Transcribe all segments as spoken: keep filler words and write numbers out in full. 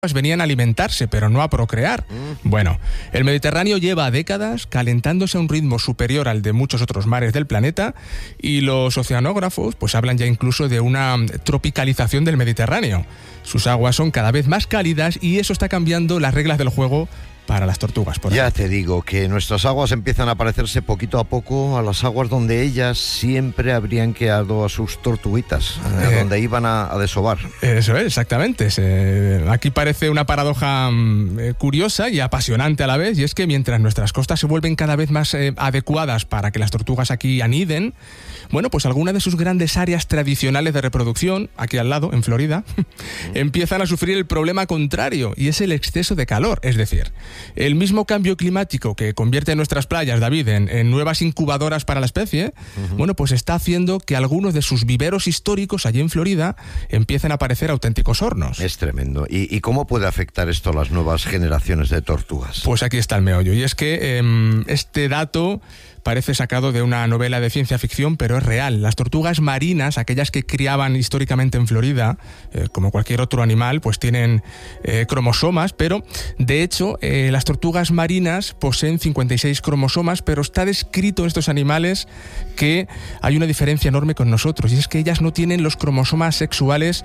venían a alimentarse, pero no a procrear. Bueno, el Mediterráneo lleva décadas calentándose a un ritmo superior al de muchos otros mares del planeta y los oceanógrafos pues hablan ya incluso de una tropicalización del Mediterráneo. Sus aguas son cada vez más cálidas y eso está cambiando las reglas del juego para las tortugas. Por ya te digo que nuestras aguas empiezan a parecerse poquito a poco a las aguas donde ellas siempre habrían quedado a sus tortuguitas, eh, a donde iban a, a desovar. Eso es, exactamente. Se, aquí parece una paradoja eh, curiosa y apasionante a la vez, y es que mientras nuestras costas se vuelven cada vez más eh, adecuadas para que las tortugas aquí aniden, bueno, pues algunas de sus grandes áreas tradicionales de reproducción, aquí al lado, en Florida, empiezan a sufrir el problema contrario, y es el exceso de calor. Es decir, el mismo cambio climático que convierte nuestras playas, David, en, en nuevas incubadoras para la especie, uh-huh. bueno, pues está haciendo que algunos de sus viveros históricos allí en Florida empiecen a parecer auténticos hornos. Es tremendo. ¿Y, y cómo puede afectar esto a las nuevas generaciones de tortugas? Pues aquí está el meollo, y es que eh, este dato parece sacado de una novela de ciencia ficción, pero es real. Las tortugas marinas, aquellas que criaban históricamente en Florida, eh, como cualquier otro animal, pues tienen eh, cromosomas, pero de hecho eh, las tortugas marinas poseen cincuenta y seis cromosomas, pero está descrito en estos animales que hay una diferencia enorme con nosotros, y es que ellas no tienen los cromosomas sexuales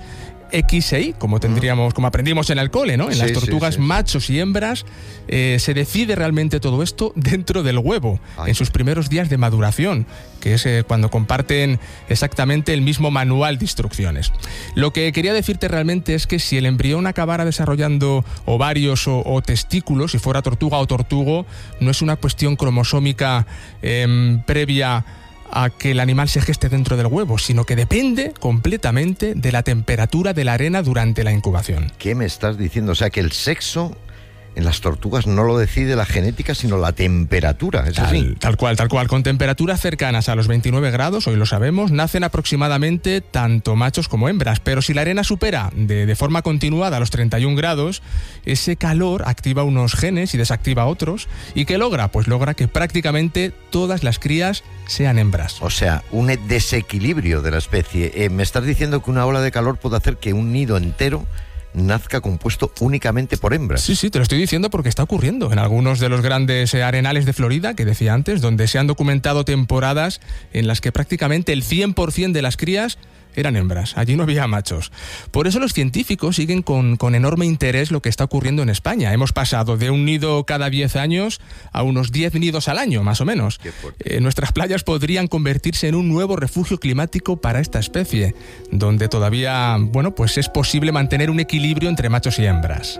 X e Y, como tendríamos, como aprendimos en el cole, ¿no? En sí, las tortugas sí, sí, machos y hembras eh, se decide realmente todo esto dentro del huevo, Ay. en sus primeros días de maduración, que es eh, cuando comparten exactamente el mismo manual de instrucciones. Lo que quería decirte realmente es que si el embrión acabara desarrollando ovarios o, o testículos, si fuera tortuga o tortugo, no es una cuestión cromosómica eh, previa a que el animal se geste dentro del huevo, sino que depende completamente de la temperatura de la arena durante la incubación. ¿Qué me estás diciendo? O sea, que el sexo en las tortugas no lo decide la genética, sino la temperatura, ¿es tal, así? Tal cual, tal cual. Con temperaturas cercanas a los veintinueve grados, hoy lo sabemos, nacen aproximadamente tanto machos como hembras, pero si la arena supera de, de forma continuada los treinta y un grados, ese calor activa unos genes y desactiva otros, ¿y qué logra? Pues logra que prácticamente todas las crías sean hembras. O sea, un desequilibrio de la especie. Eh, ¿Me estás diciendo que una ola de calor puede hacer que un nido entero nazca compuesto únicamente por hembras? Sí, sí, te lo estoy diciendo porque está ocurriendo en algunos de los grandes arenales de Florida, que decía antes, donde se han documentado temporadas en las que prácticamente el cien por ciento de las crías eran hembras, allí no había machos. Por eso los científicos siguen con, con enorme interés lo que está ocurriendo en España. Hemos pasado de un nido cada diez años a unos diez nidos al año, más o menos. Eh, nuestras playas podrían convertirse en un nuevo refugio climático para esta especie, donde todavía, bueno, pues es posible mantener un equilibrio entre machos y hembras.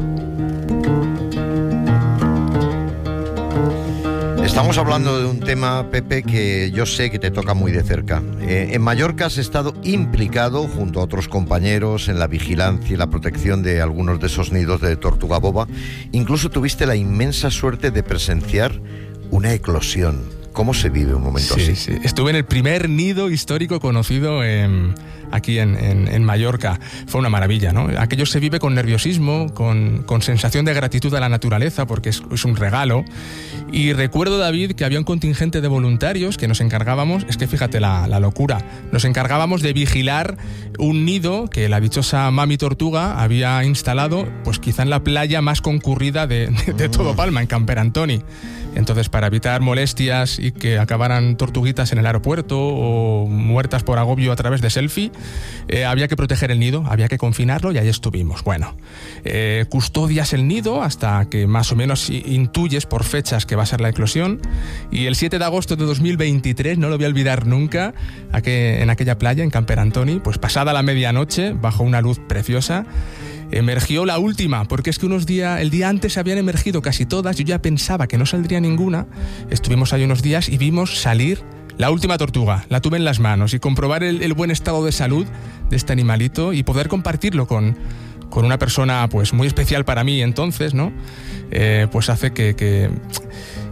Estamos hablando de un tema, Pepe, que yo sé que te toca muy de cerca. Eh, en Mallorca has estado implicado, junto a otros compañeros, en la vigilancia y la protección de algunos de esos nidos de tortuga boba. Incluso tuviste la inmensa suerte de presenciar una eclosión. ¿Cómo se vive un momento sí, así? Sí. Estuve en el primer nido histórico conocido en, aquí en, en, en Mallorca. Fue una maravilla, ¿no? Aquello se vive con nerviosismo, con, con sensación de gratitud a la naturaleza, porque es, es un regalo. Y recuerdo, David, que había un contingente de voluntarios que nos encargábamos, es que fíjate la, la locura, nos encargábamos de vigilar un nido que la dichosa Mami Tortuga había instalado, pues quizá en la playa más concurrida de, de, de todo Palma, en Camper Antoni. Entonces, para evitar molestias y que acabaran tortuguitas en el aeropuerto o muertas por agobio a través de selfie, eh, había que proteger el nido, había que confinarlo, y ahí estuvimos. Bueno, eh, custodias el nido hasta que más o menos intuyes por fechas que va a ser la eclosión, y el siete de agosto de dos mil veintitrés, no lo voy a olvidar nunca, a que, en aquella playa, en Camper Antoni, pues pasada la medianoche, bajo una luz preciosa, emergió la última, porque es que unos días, el día antes habían emergido casi todas, yo ya pensaba que no saldría ninguna. Estuvimos ahí unos días y vimos salir la última tortuga, la tuve en las manos, y comprobar el, el buen estado de salud de este animalito y poder compartirlo con, con una persona pues muy especial para mí entonces, ¿no? Eh, pues hace que... que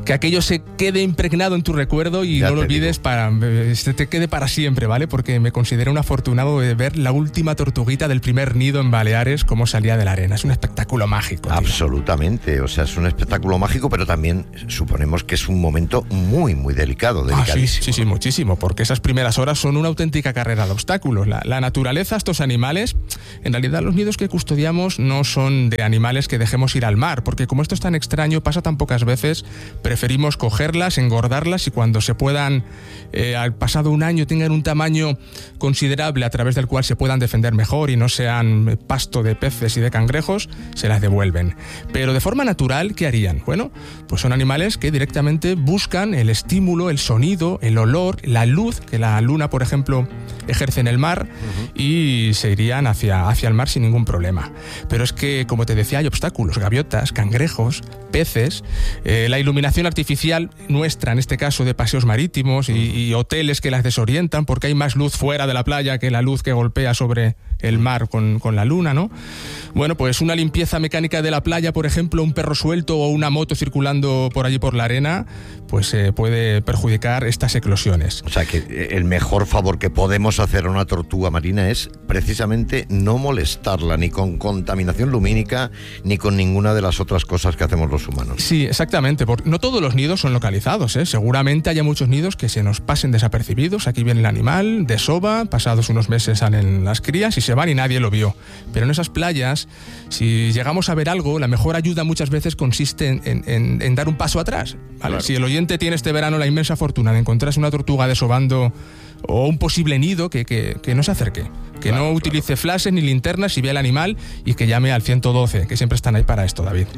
que aquello se quede impregnado en tu recuerdo y Ya no lo te olvides, digo. para se te quede para siempre, ¿vale? Porque me considero un afortunado de ver la última tortuguita del primer nido en Baleares, cómo salía de la arena. Es un espectáculo mágico, tío. Absolutamente, o sea, es un espectáculo mágico, pero también suponemos que es un momento muy, muy delicado, Ah, sí, delicadísimo. sí, sí, muchísimo, porque esas primeras horas son una auténtica carrera de obstáculos. La, la naturaleza, estos animales, en realidad los nidos que custodiamos no son de animales que dejemos ir al mar, porque como esto es tan extraño, pasa tan pocas veces, preferimos cogerlas, engordarlas y cuando se puedan, eh, al pasado un año, tengan un tamaño considerable a través del cual se puedan defender mejor y no sean pasto de peces y de cangrejos, se las devuelven. Pero de forma natural, ¿qué harían? Bueno, pues son animales que directamente buscan el estímulo, el sonido, el olor, la luz que la luna, por ejemplo, ejerce en el mar, uh-huh. y se irían hacia, hacia el mar sin ningún problema. Pero es que, como te decía, hay obstáculos, gaviotas, cangrejos, peces, eh, la iluminación artificial nuestra, en este caso de paseos marítimos y, y hoteles que las desorientan porque hay más luz fuera de la playa que la luz que golpea sobre el mar con, con la luna, ¿no? Bueno, pues una limpieza mecánica de la playa, por ejemplo, un perro suelto o una moto circulando por allí por la arena, pues eh, puede perjudicar estas eclosiones. O sea que el mejor favor que podemos hacer a una tortuga marina es precisamente no molestarla ni con contaminación lumínica ni con ninguna de las otras cosas que hacemos los humanos. Sí, exactamente, porque no todos los nidos son localizados, ¿eh? Seguramente haya muchos nidos que se nos pasen desapercibidos. Aquí viene el animal, desova, pasados unos meses salen las crías y se van y nadie lo vio. Pero en esas playas, si llegamos a ver algo, la mejor ayuda muchas veces consiste en, en, en, en dar un paso atrás, ¿vale? Claro. Si el oyente tiene este verano la inmensa fortuna de encontrarse una tortuga desovando o un posible nido, que, que, que no se acerque, que claro, no utilice claro. flashes ni linternas si ve al animal y que llame al ciento doce, que siempre están ahí para esto, David.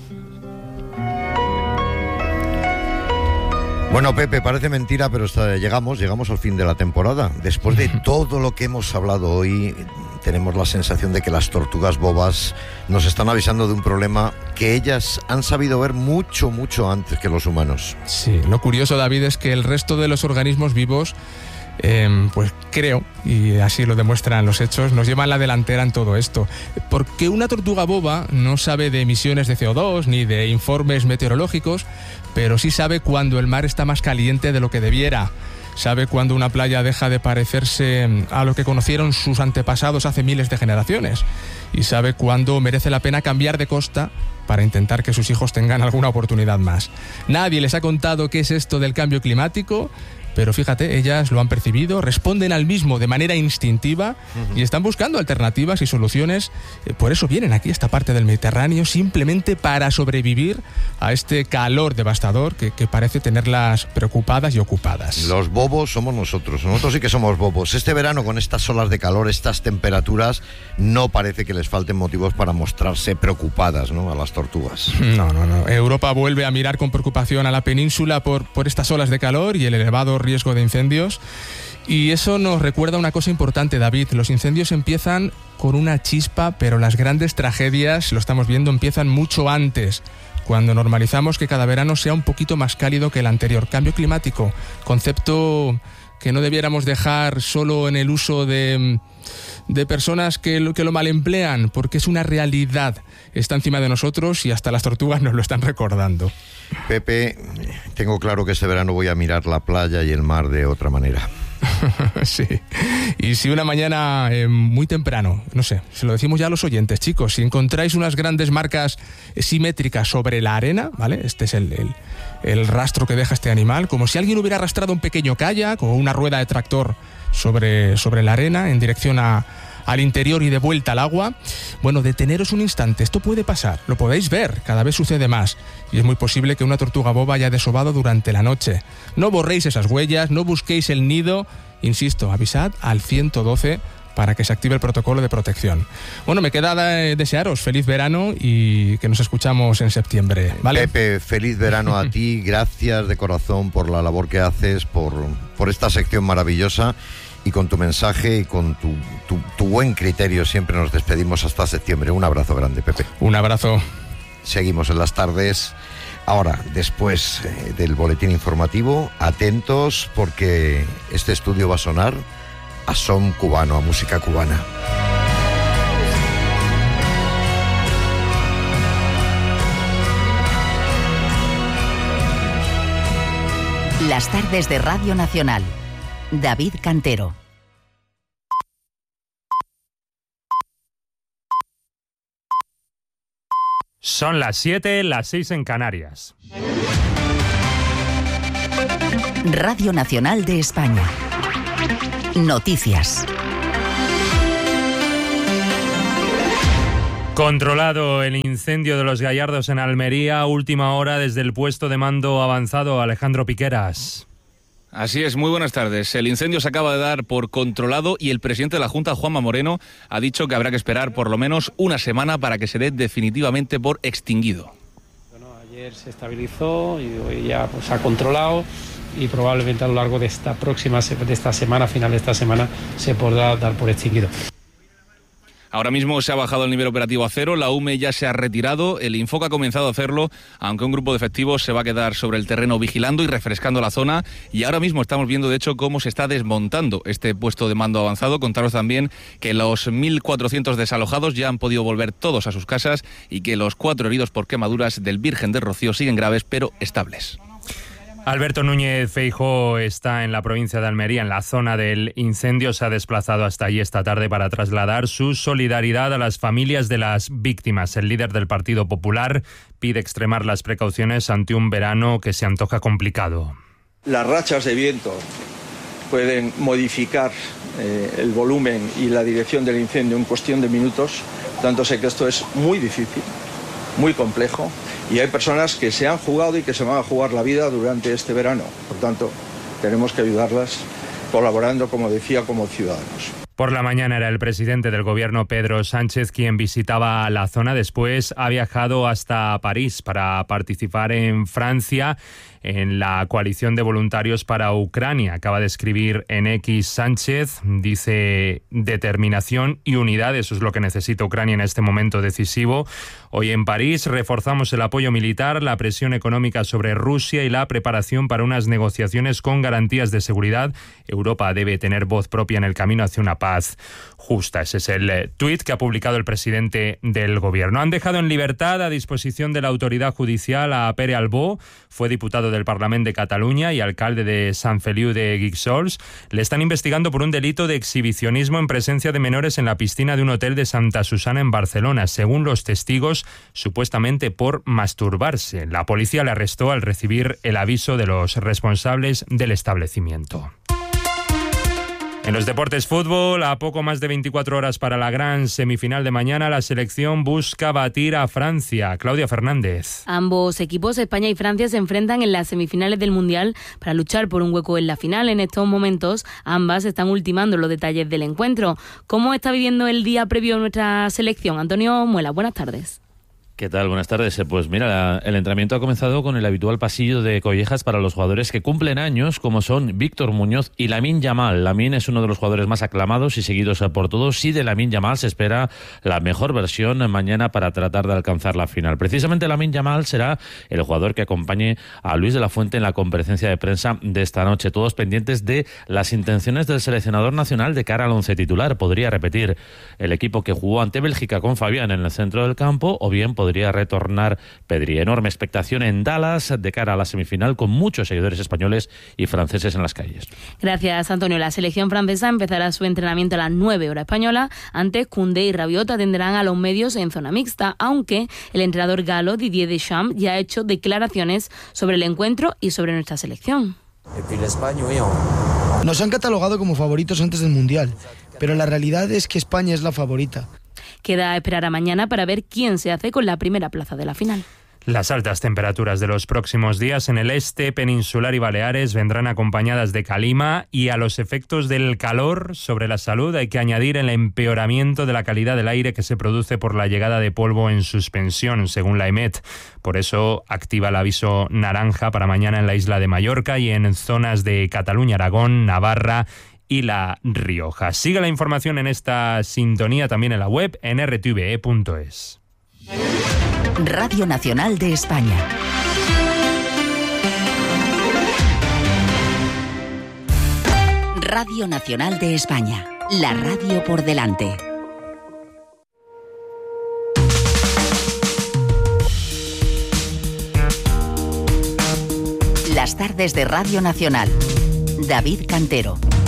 Bueno, Pepe, parece mentira, pero hasta llegamos, llegamos al fin de la temporada. Después de todo lo que hemos hablado hoy, tenemos la sensación de que las tortugas bobas nos están avisando de un problema que ellas han sabido ver mucho, mucho antes que los humanos. Sí, lo curioso, David, es que el resto de los organismos vivos, eh, pues creo, y así lo demuestran los hechos, nos llevan la delantera en todo esto. Porque una tortuga boba no sabe de emisiones de C O dos ni de informes meteorológicos, pero sí sabe cuando el mar está más caliente de lo que debiera. Sabe cuando una playa deja de parecerse a lo que conocieron sus antepasados hace miles de generaciones. Y sabe cuando merece la pena cambiar de costa para intentar que sus hijos tengan alguna oportunidad más. Nadie les ha contado qué es esto del cambio climático, pero fíjate, ellas lo han percibido, responden al mismo de manera instintiva uh-huh. y están buscando alternativas y soluciones. Por eso vienen aquí a esta parte del Mediterráneo, simplemente para sobrevivir a este calor devastador que, que parece tenerlas preocupadas y ocupadas. Los bobos somos nosotros, nosotros sí que somos bobos. Este verano, con estas olas de calor, estas temperaturas, no parece que les falten motivos para mostrarse preocupadas, ¿no?, a las tortugas. No, no, no. Europa vuelve a mirar con preocupación a la península por, por estas olas de calor y el elevado riesgo de incendios. Y eso nos recuerda una cosa importante, David. Los incendios empiezan con una chispa, pero las grandes tragedias, lo estamos viendo, empiezan mucho antes, cuando normalizamos que cada verano sea un poquito más cálido que el anterior. Cambio climático, concepto que no debiéramos dejar solo en el uso de, de personas que lo, que lo mal emplean, porque es una realidad, está encima de nosotros y hasta las tortugas nos lo están recordando. Pepe, tengo claro que este verano voy a mirar la playa y el mar de otra manera. Sí, y si una mañana eh, muy temprano, no sé, se lo decimos ya a los oyentes, chicos, si encontráis unas grandes marcas simétricas sobre la arena, ¿vale? Este es el, el, el rastro que deja este animal, como si alguien hubiera arrastrado un pequeño kayak o una rueda de tractor sobre, sobre la arena en dirección a al interior y de vuelta al agua. Bueno, deteneros un instante, esto puede pasar, lo podéis ver, cada vez sucede más y es muy posible que una tortuga boba haya desovado durante la noche. No borréis esas huellas, no busquéis el nido, insisto, avisad al ciento doce para que se active el protocolo de protección. Bueno, me queda desearos feliz verano y que nos escuchamos en septiembre, ¿vale? Pepe, feliz verano a ti, gracias de corazón por la labor que haces, por, por esta sección maravillosa. Y con tu mensaje y con tu, tu, tu buen criterio siempre nos despedimos hasta septiembre. Un abrazo grande, Pepe. Un abrazo. Seguimos en las tardes. Ahora, después eh, del boletín informativo, atentos porque este estudio va a sonar a son cubano, a música cubana. Las tardes de Radio Nacional. David Cantero. Son las siete, las seis en Canarias. Radio Nacional de España. Noticias. Controlado el incendio de los Gallardos en Almería, última hora desde el puesto de mando avanzado. Alejandro Piqueras. Así es, muy buenas tardes. El incendio se acaba de dar por controlado y el presidente de la Junta, Juanma Moreno, ha dicho que habrá que esperar por lo menos una semana para que se dé definitivamente por extinguido. Bueno, ayer se estabilizó y hoy ya pues, se ha controlado y probablemente a lo largo de esta próxima, de esta semana, final de esta semana, se podrá dar por extinguido. Ahora mismo se ha bajado el nivel operativo a cero, la U M E ya se ha retirado, el Infoca ha comenzado a hacerlo, aunque un grupo de efectivos se va a quedar sobre el terreno vigilando y refrescando la zona, y ahora mismo estamos viendo de hecho cómo se está desmontando este puesto de mando avanzado. Contaros también que los mil cuatrocientos desalojados ya han podido volver todos a sus casas y que los cuatro heridos por quemaduras del Virgen del Rocío siguen graves pero estables. Alberto Núñez Feijóo está en la provincia de Almería, en la zona del incendio. Se ha desplazado hasta allí esta tarde para trasladar su solidaridad a las familias de las víctimas. El líder del Partido Popular pide extremar las precauciones ante un verano que se antoja complicado. Las rachas de viento pueden modificar eh, el volumen y la dirección del incendio en cuestión de minutos. Tanto sé que esto es muy difícil, muy complejo. Y hay personas que se han jugado y que se van a jugar la vida durante este verano. Por tanto, tenemos que ayudarlas colaborando, como decía, como ciudadanos. Por la mañana era el presidente del gobierno, Pedro Sánchez, quien visitaba la zona. Después ha viajado hasta París para participar en Francia en la coalición de voluntarios para Ucrania. Acaba de escribir en X Sánchez, dice determinación y unidad, eso es lo que necesita Ucrania en este momento decisivo. Hoy en París reforzamos el apoyo militar, la presión económica sobre Rusia y la preparación para unas negociaciones con garantías de seguridad. Europa debe tener voz propia en el camino hacia una paz justa. Ese es el tuit que ha publicado el presidente del gobierno. Han dejado en libertad a disposición de la autoridad judicial a Pere Albó, fue diputado del Parlamento de Cataluña y alcalde de Sant Feliu de Guíxols. Le están investigando por un delito de exhibicionismo en presencia de menores en la piscina de un hotel de Santa Susana en Barcelona. Según los testigos, supuestamente por masturbarse. La policía le arrestó al recibir el aviso de los responsables del establecimiento. En los deportes, fútbol, a poco más de veinticuatro horas para la gran semifinal de mañana, la selección busca batir a Francia. Claudia Fernández. Ambos equipos, España y Francia, se enfrentan en las semifinales del Mundial para luchar por un hueco en la final. En estos momentos, ambas están ultimando los detalles del encuentro. ¿Cómo está viviendo el día previo a nuestra selección? Antonio Muela, buenas tardes. ¿Qué tal? Buenas tardes. Pues mira, el entrenamiento ha comenzado con el habitual pasillo de collejas para los jugadores que cumplen años, como son Víctor Muñoz y Lamine Yamal. Lamine es uno de los jugadores más aclamados y seguidos por todos, y de Lamine Yamal se espera la mejor versión mañana para tratar de alcanzar la final. Precisamente Lamine Yamal será el jugador que acompañe a Luis de la Fuente en la comparecencia de prensa de esta noche. Todos pendientes de las intenciones del seleccionador nacional de cara al once titular. Podría repetir el equipo que jugó ante Bélgica con Fabián en el centro del campo, o bien podría retornar Pedri. Enorme expectación en Dallas de cara a la semifinal, con muchos seguidores españoles y franceses en las calles. Gracias, Antonio. La selección francesa empezará su entrenamiento a las nueve horas española. Antes, Koundé y Rabiot atenderán a los medios en zona mixta, aunque el entrenador galo Didier Deschamps ya ha hecho declaraciones sobre el encuentro y sobre nuestra selección. Nos han catalogado como favoritos antes del Mundial, pero la realidad es que España es la favorita. Queda esperar a mañana para ver quién se hace con la primera plaza de la final. Las altas temperaturas de los próximos días en el este peninsular y Baleares vendrán acompañadas de calima, y a los efectos del calor sobre la salud hay que añadir el empeoramiento de la calidad del aire que se produce por la llegada de polvo en suspensión, según la EMET. Por eso activa el aviso naranja para mañana en la isla de Mallorca y en zonas de Cataluña, Aragón, Navarra y La Rioja. Sigue la información en esta sintonía también en la web en r t v e punto es. Radio Nacional de España. Radio Nacional de España. La radio por delante. Las tardes de Radio Nacional. David Cantero.